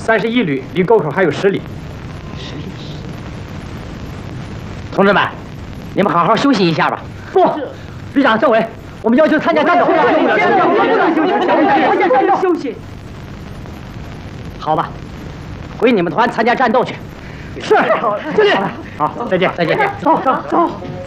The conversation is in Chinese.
31旅离沟口还有10里。 10里。同志们，你们好好休息一下吧。不，旅长、政委，我们要求参加战斗。休息。好吧，回你们团参加战斗去。是，经理。好，再见，再见。走走走。